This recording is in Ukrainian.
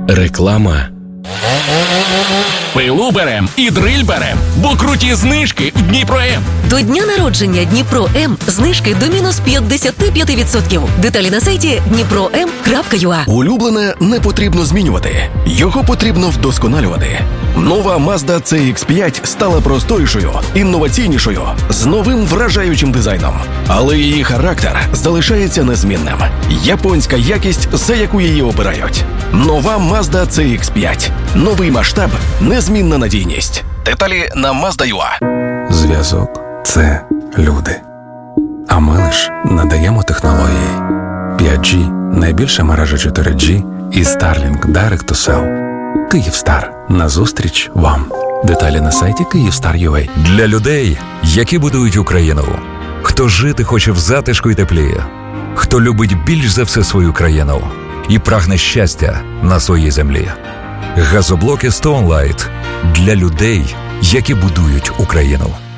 Реклама. Пилу берем і дриль берем, бо круті знижки в Дніпро-М. До дня народження Дніпро-М знижки до мінус 55%. Деталі на сайті dnipro.m.ua. Улюблене не потрібно змінювати. Його потрібно вдосконалювати. Нова Mazda CX-5 стала просторішою, інноваційнішою, з новим вражаючим дизайном. Але її характер залишається незмінним. Японська якість, за яку її обирають. Нова Mazda CX-5. Новий масштаб, незмінна надійність. Деталі на Mazda.ua. Зв'язок – це люди. А ми лиш надаємо технології. 5G – найбільша мережа 4G і Starlink Direct to Cell. Київстар. Назустріч вам. Деталі на сайті Kyivstar.ua. Для людей, які будують Україну. Хто жити хоче в затишку і теплі. Хто любить більш за все свою країну. І прагне щастя на своїй землі. Газоблоки Stone Light. Для людей, які будують Україну.